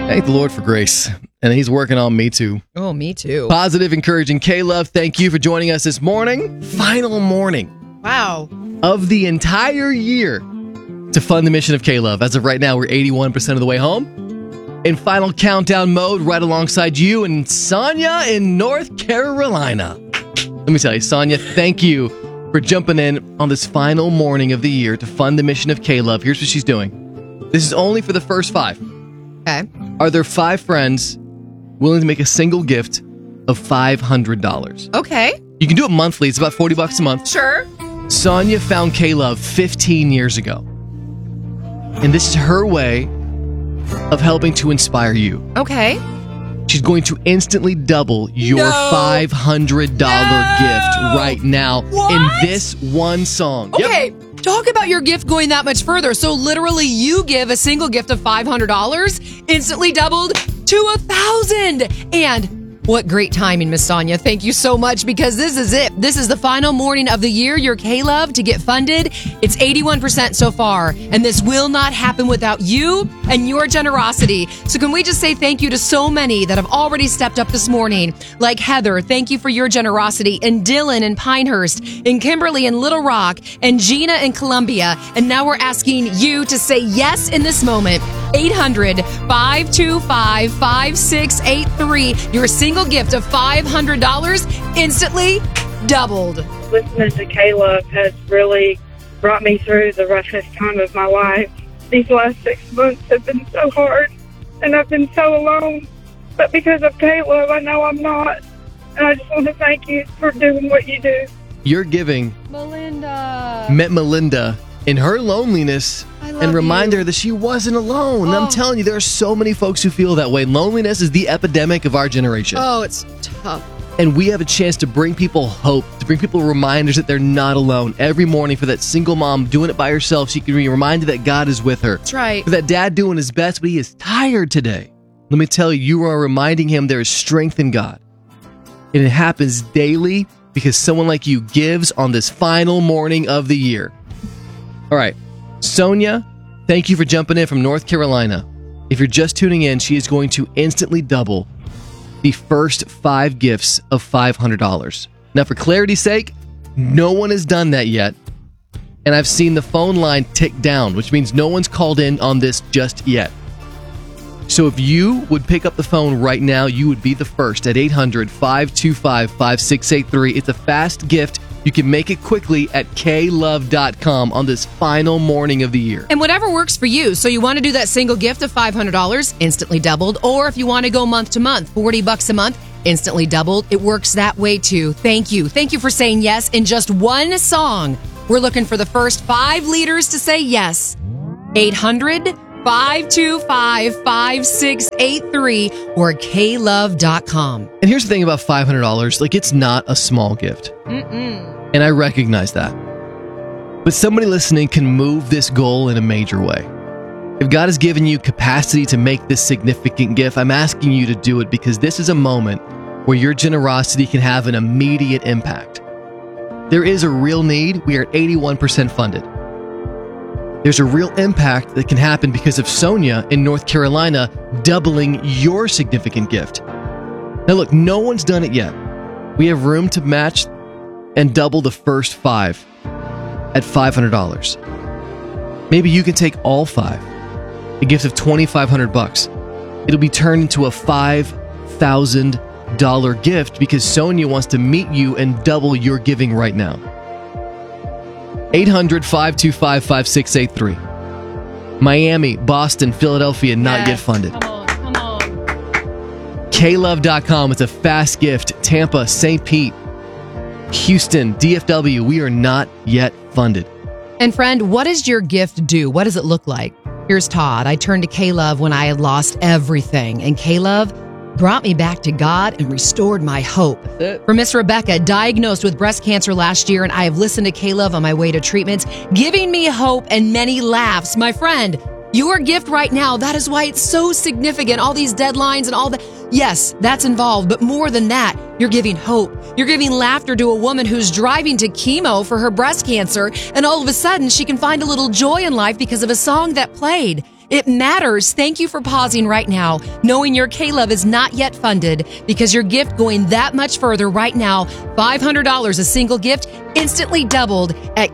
Thank the Lord for grace. And he's working on me too. Oh, me too. Positive, encouraging K-Love, thank you for joining us this morning. Final morning. Wow. Of the entire year to fund the mission of K-Love. As of right now, we're 81% of the way home. In final countdown mode, right alongside you and Sonia in North Carolina. Let me tell you, Sonia, thank you for jumping in on this final morning of the year to fund the mission of K-Love. Here's what she's doing. This is only for the first 5. Okay. Are there 5 friends willing to make a single gift of $500? Okay. You can do it monthly. It's about $40 a month. Sure. Sonia found K-Love 15 years ago. And this is her way of helping to inspire you. Okay. She's going to instantly double your $500 gift right now in this one song. Okay. Talk about your gift going that much further. So literally you give a single gift of $500, instantly doubled to $1,000. And what great timing, Miss Sonia. Thank you so much, because this is it. This is the final morning of the year, your K-Love, to get funded. It's 81% so far, and this will not happen without you and your generosity. So can we just say thank you to so many that have already stepped up this morning, like Heather, thank you for your generosity, and Dylan in Pinehurst, and Kimberly in Little Rock, and Gina in Columbia. And now we're asking you to say yes in this moment. 800-525-5683. Your single gift of $500 instantly doubled. Listening to K-Love has really brought me through the roughest time of my life. These last 6 months have been so hard, and I've been so alone. But because of K-Love, I know I'm not. And I just want to thank you for doing what you do. Your giving met Melinda in her loneliness and remind her that she wasn't alone. I'm telling you, there are so many folks who feel that way. Loneliness is the epidemic of our generation. Oh, it's tough. And we have a chance to bring people hope, to bring people reminders that they're not alone. Every morning for that single mom doing it by herself, she can be reminded that God is with her. That's right. For that dad doing his best, but he is tired today. Let me tell you, you are reminding him there is strength in God. And it happens daily because someone like you gives on this final morning of the year. All right. Sonia, thank you for jumping in from North Carolina. If you're just tuning in, she is going to instantly double the first 5 gifts of $500. Now, for clarity's sake, no one has done that yet. And I've seen the phone line tick down, which means no one's called in on this just yet. So if you would pick up the phone right now, you would be the first at 800-525-5683. It's a fast gift. You can make it quickly at klove.com on this final morning of the year. And whatever works for you. So you want to do that single gift of $500, instantly doubled. Or if you want to go month to month, $40 a month, instantly doubled. It works that way too. Thank you. Thank you for saying yes in just one song. We're looking for the first 5 leaders to say yes. 800-525-5683 or klove.com. And here's the thing about $500. Like, it's not a small gift. And I recognize that. But somebody listening can move this goal in a major way. If God has given you capacity to make this significant gift, I'm asking you to do it, because this is a moment where your generosity can have an immediate impact. There is a real need. We are at 81% funded. There's a real impact that can happen because of Sonia in North Carolina doubling your significant gift. Now look, no one's done it yet. We have room to match and double the first 5 at $500. Maybe you can take all 5, a gift of $2,500. It'll be turned into a $5,000 gift because Sonia wants to meet you and double your giving right now. 800-525-5683. Miami, Boston, Philadelphia, not yet funded. Come on. klove.com. It's a fast gift. Tampa, St. Pete, Houston, DFW, we are not yet funded. And friend, what does your gift do? What does it look like? Here's Todd. I turned to K-Love when I had lost everything, and K-Love brought me back to God and restored my hope. For Miss Rebecca, diagnosed with breast cancer last year, and I have listened to K-Love on my way to treatment, giving me hope and many laughs. My friend, your gift right now, that is why it's so significant. All these deadlines and all that. Yes, that's involved, but more than that, you're giving hope. You're giving laughter to a woman who's driving to chemo for her breast cancer, and all of a sudden she can find a little joy in life because of a song that played. It matters. Thank you for pausing right now, knowing your K-Love is not yet funded, because your gift going that much further right now, $500 a single gift, instantly doubled at